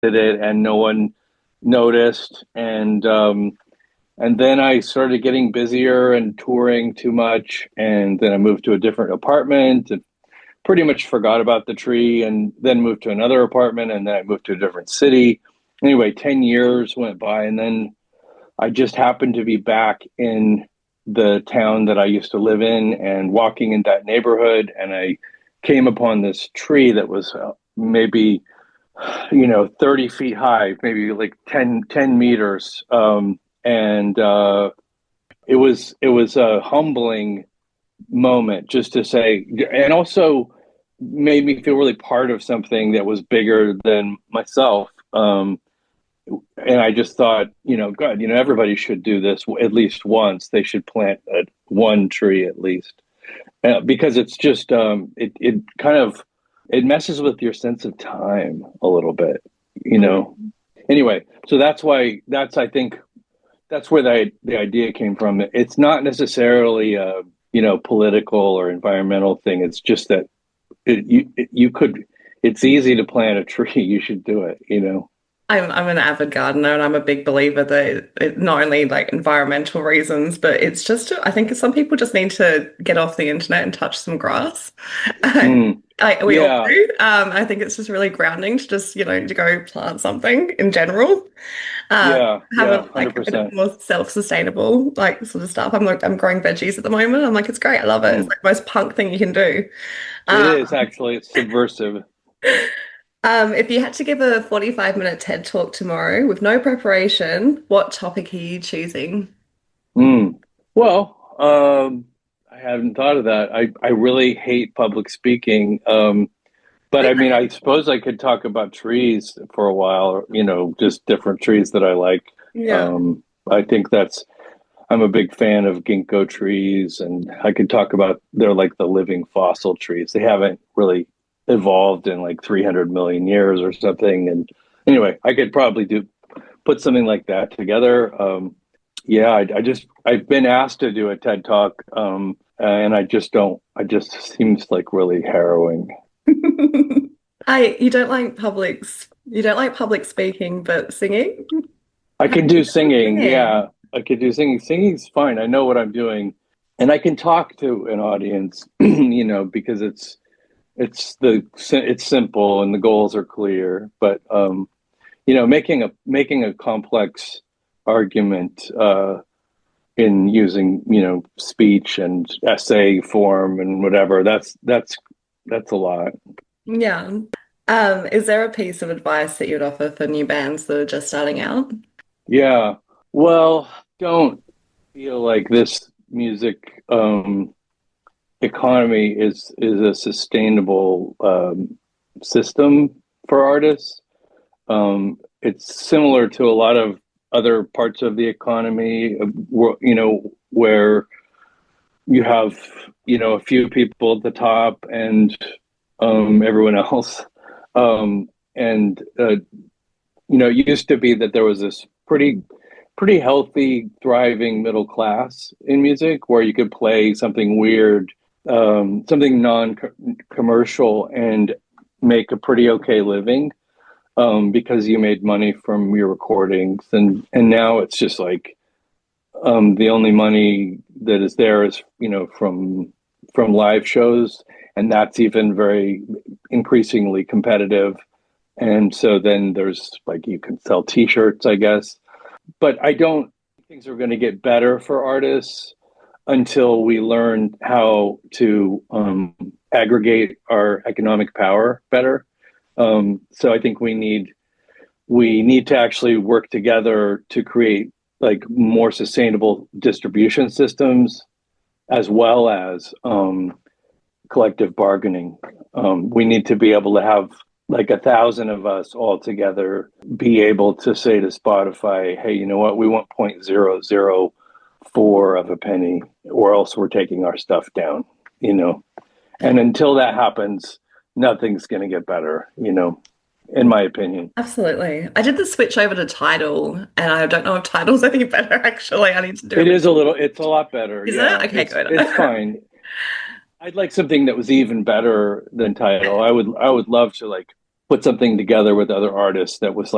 did it and no one noticed. And then I started getting busier and touring too much. And then I moved to a different apartment and pretty much forgot about the tree, and then moved to another apartment, and then I moved to a different city. Anyway, 10 years went by, and then I just happened to be back in the town that I used to live in and walking in that neighborhood. And I came upon this tree that was maybe, 30 feet high, maybe like 10 meters. And it was a humbling moment just to say, and also made me feel really part of something that was bigger than myself. And I just thought, God, everybody should do this at least once. They should plant one tree at least, because it's just it kind of it messes with your sense of time a little bit, you know. Anyway, so that's I think that's where the idea came from. It's not necessarily a political or environmental thing. It's just that you could. It's easy to plant a tree. You should do it. I'm an avid gardener and I'm a big believer that not only like environmental reasons, but it's just I think some people just need to get off the internet and touch some grass. Mm, We all yeah, do. I think it's just really grounding to just, to go plant something in general. Um, yeah, have yeah, like a bit 100%. more self-sustainable like sort of stuff. I'm growing veggies at the moment. I'm like, it's great. I love it. It's Mm. like the most punk thing you can do. It Um, is actually it's subversive. if you had to give a 45-minute TED talk tomorrow with no preparation, what topic are you choosing? Mm. Well, I haven't thought of that. I really hate public speaking. But I mean, I suppose I could talk about trees for a while, or, just different trees that I like. Yeah. I think I'm a big fan of ginkgo trees, and I could talk about they're like the living fossil trees. They haven't really evolved in like 300 million years or something. And anyway, I could probably put something like that together. Yeah, I've been asked to do a TED talk, and I just don't. I just seems like really harrowing. You don't like public speaking, but singing? I How do can you do feel with singing. singing? Yeah, I could do singing. Singing's fine. I know what I'm doing, and I can talk to an audience. Because it's simple and the goals are clear. But making a complex argument in using speech and essay form and whatever, that's a lot. Yeah. Is there a piece of advice that you'd offer for new bands that are just starting out? Yeah. Well, don't feel like this music economy is a sustainable system for artists. It's similar to a lot of other parts of the economy, where you have, a few people at the top and everyone else. And it used to be that there was this pretty healthy, thriving middle class in music where you could play something weird, something non-commercial, and make a pretty okay living, because you made money from your recordings. And now it's just like the only money that is there is from live shows, and that's even very increasingly competitive. And so then there's like you can sell T-shirts, I guess, but I don't think things are going to get better for artists until we learn how to aggregate our economic power better. So I think we need to actually work together to create like more sustainable distribution systems, as well as collective bargaining. We need to be able to have like 1,000 of us all together be able to say to Spotify, hey, you know what, we want 0.004 of a penny, or else we're taking our stuff down, you know. And until that happens, nothing's going to get better, in my opinion. Absolutely. I did the switch over to Tidal, and I don't know if Tidal's any better, actually. I need to do a It bit. is a little, it's a lot better. Is it? Yeah, Okay, good. it's fine. I'd like something that was even better than Tidal. I would love to like put something together with other artists that was